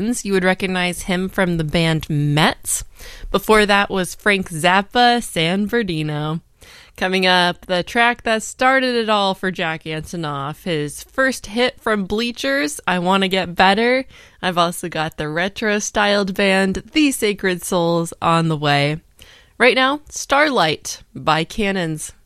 You would recognize him from the band Metz. Before that was Frank Zappa, San Bernardino. Coming up, the track that started it all for Jack Antonoff. His first hit from Bleachers, I Wanna Get Better. I've also got the retro-styled band The Sacred Souls on the way. Right now, Starlight by Cannons.